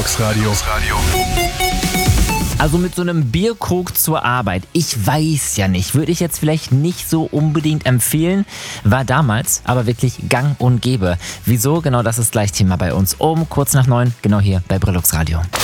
Radio. Also mit so einem Bierkrug zur Arbeit, ich weiß ja nicht, würde ich jetzt vielleicht nicht so unbedingt empfehlen, war damals aber wirklich gang und gäbe. Wieso? Genau das ist gleich Thema bei uns um kurz nach 9, genau hier bei Brillux Radio.